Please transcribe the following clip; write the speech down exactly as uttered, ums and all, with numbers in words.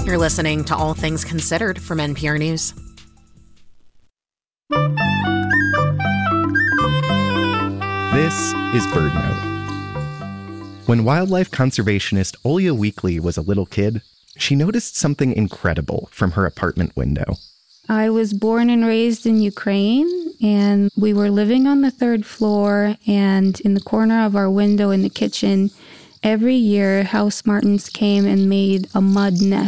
You're listening to All Things Considered from N P R News. This is BirdNote. When wildlife conservationist Olya Weekly was a little kid, she noticed something incredible from her apartment window. I was born and raised in Ukraine, and we were living on the third floor, and in the corner of our window in the kitchen, every year house martins came and made a mud nest.